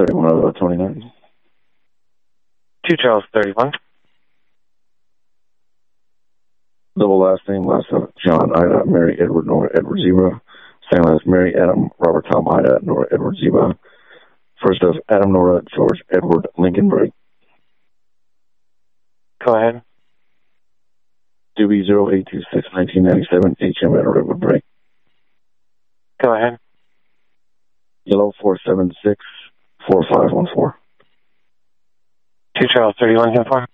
31 out of 29. 2 Charles 31. Double last name, last of John, Ida, Mary, Edward, Nora, Edward, Zebra. Second last, Mary, Adam, Robert, Tom, Ida, Nora, Edward, Zebra. First of Adam, Nora, George, Edward, Lincoln, Break. Go ahead. Doobie 0826 1997, HM at Redwood Break. Go ahead. Yellow 476 4514. 2 Charles 31, 10 4.